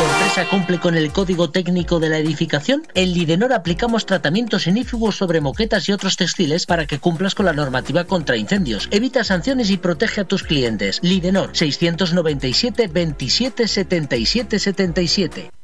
¿Tu empresa cumple con el código técnico de la edificación? En Lidenor aplicamos tratamientos inífudos sobre moquetas y otros textiles para que cumplas con la normativa contra incendios. Evita sanciones y protege a tus clientes. Lidenor 697 27 77 77.